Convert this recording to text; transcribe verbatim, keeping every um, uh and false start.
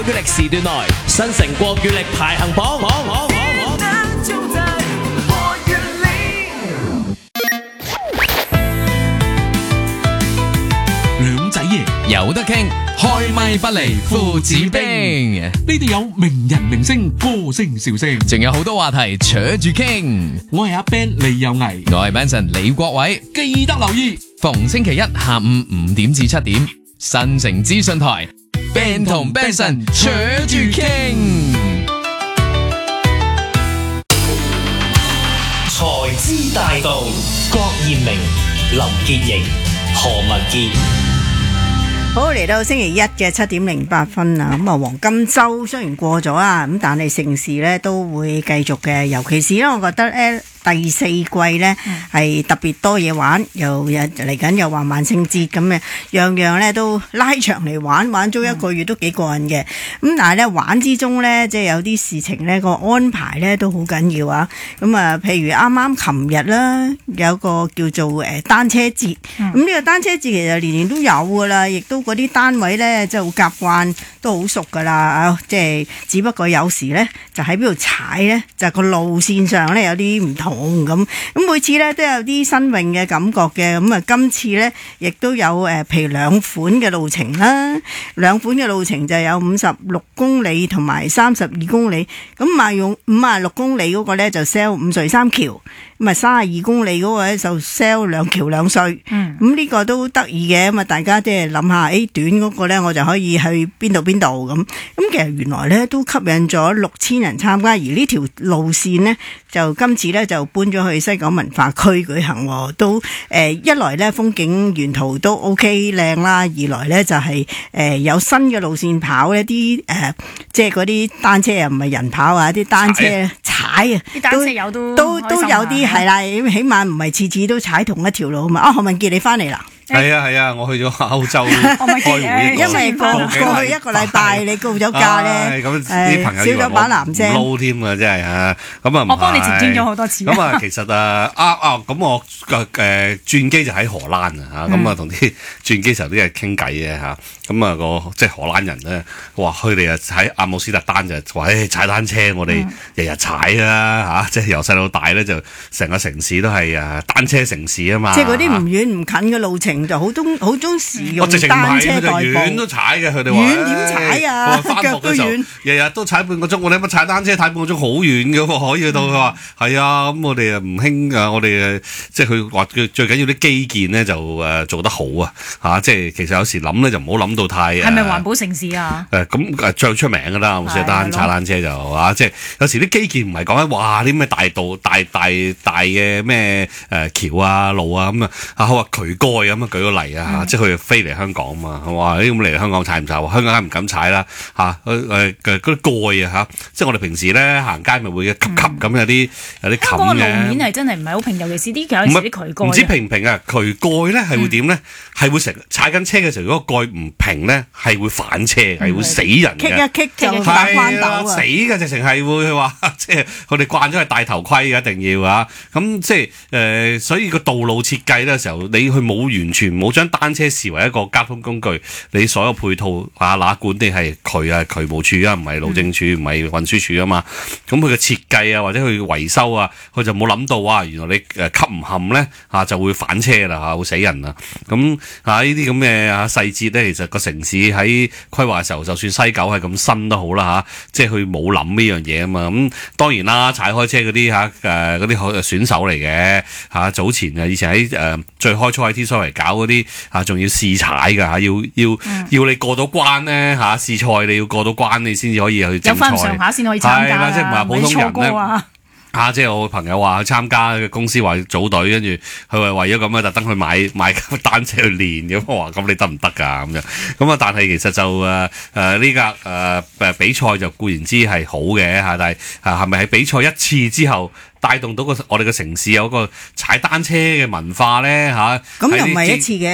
月曆時段內新城國月曆排行榜。 兩仔爺有得傾，開咪不離父子兵。 呢度有名人明星、歌星笑聲， 仲有好多話題扯住傾。 我係阿 Ben 李有毅， 我係 Benson 李國偉， 記得留意逢星期一下午五點至七點，新城資訊台 Ben 同 Benson 扯住傾。 財資大道，郭艷明、林潔瑩、何文傑。 好，嚟到星期一嘅七點零八分啦，咁啊黃金周雖然過咗啊，咁但係盛事咧都會繼續嘅，尤其是咧，我覺得咧第四季咧係特別多嘢玩，又又嚟緊又話萬聖節咁嘅，樣樣咧都拉長嚟玩，玩咗一個月都幾過癮嘅。咁但係咧玩之中咧，即係有啲事情咧個安排咧都好緊要啊。咁啊，譬如啱啱琴日啦，有個叫做誒單車節，咁呢個單車節其實年年都有噶啦，亦都嗰啲單位咧就好習慣，都好熟噶啦啊！即係只不過有時咧就喺邊度踩咧，就個路線上咧有啲唔同。咁咁每次咧都有啲新穎嘅感覺嘅，咁啊今次咧亦都有誒，譬如兩款嘅路程啦，兩款嘅路程就有五十六公里同埋三十二公里，咁啊用五啊六公里嗰個咧就 sell 五隧三橋，咁啊三十二公里嗰個咧就 sell 兩橋兩隧，嗯，咁呢個都得意嘅，咁啊大家即係諗下，誒短嗰個咧我就可以去邊度邊度咁，咁其實原來咧都吸引咗六千人參加，而呢條路線呢，就今次咧就搬咗去西九文化區舉行，都誒、呃、一來咧風景沿途都 OK 靚啦，二來咧就係、是、誒、呃、有新嘅路線跑，一啲誒即係嗰啲單車啊唔係人跑啊，啲單車踩啊， 啲單車友都都都有啲係啦，起碼唔係次次都踩同一條路啊嘛。啊何文傑你翻嚟啦？ 係啊係啊，我去咗歐洲開會， 因為過過去一個禮拜你告咗假咧， 咁啲朋友以為我唔撈添啊，真係啊，咁啊， 我幫你澄清咗好多次。 咁啊，其實啊啊啊，咁我誒轉機就喺荷蘭啊，嚇，咁啊同啲轉機時候啲人傾偈嘅嚇，咁啊個即係荷蘭人咧，話佢哋啊喺阿姆斯特丹就話誒踩單車，我哋日日踩啦嚇，即係由細到大咧就成個城市都係啊單車城市啊嘛， 即係嗰啲唔遠唔近嘅路程。就好中好中時用單車代步， 遠都踩嘅，佢哋話遠點踩啊？腳都遠， 日日都踩半個鐘。我哋乜踩單車踩半個鐘好遠嘅喎，可以去到佢話係啊。咁我哋啊唔興啊，我哋誒即係佢話最最緊要啲基建咧就誒做得好啊嚇。即係其實有時諗咧就唔好諗到太係咪環保城市啊？誒咁誒最出名㗎啦，阿姆斯特丹踩單車就嚇，即係有時啲基建唔係講緊哇啲咩大道大大大嘅咩誒橋啊路啊咁啊嚇，話渠蓋咁啊。舉個例啊，嗯、即係佢飛嚟香港嘛，話呢咁嚟香港踩唔踩？香港梗唔敢踩啦嚇，誒誒嗰啲蓋啊嚇，即係我哋平時咧行街咪會嘅級級咁有啲有啲冚嘅。香港嘅路面係真係唔係好平，尤其是啲有時啲渠蓋。 唔知平唔平啊？渠蓋咧係會點咧？係、嗯、會成踩緊車嘅時候，如果個蓋唔平咧，係會反車，係、嗯、會死人嘅。棘一棘就打翻斗啊！ 死嘅直情係會話，即係我哋慣咗係戴頭盔嘅，一定要啊！咁即係誒、呃，所以個道路設計咧時候，你去冇完全。唔好將單車視為一個交通工具，你所有配套啊，哪管你係渠啊、渠務處啊，唔係路政署，唔係運輸署啊嘛。咁佢嘅設計啊，或者佢維修啊，佢就冇諗到啊，原來你誒吸唔冚咧嚇就會反車啦嚇，會死人啊！咁啊呢啲咁嘅啊細節咧，其實個城市喺規劃嘅時候，就算西九係咁新都好啦嚇，即係佢冇諗呢樣嘢啊嘛。咁當然啦，踩開車嗰啲嚇誒嗰啲選手嚟嘅嚇，早前啊以前喺誒最開初喺天水圍搞嗰啲啊，仲要試踩㗎嚇，要要、嗯、要你過到關咧嚇，試賽你要過到關，你先至可以去正賽。 有翻上下先可以參加啦， 即係唔係普通人咧？啊！即係我朋友話去參加嘅公司話組隊，跟住佢話為咗咁啊，特登去買買架單車去練咁。我話咁你得唔得㗎咁樣？咁啊，但係其實就誒誒呢架誒誒比賽就固然之係好嘅嚇，但係啊係咪喺比賽一次之後帶動到個我哋嘅城市有個踩單車嘅文化咧嚇？ 咁又唔係一次嘅。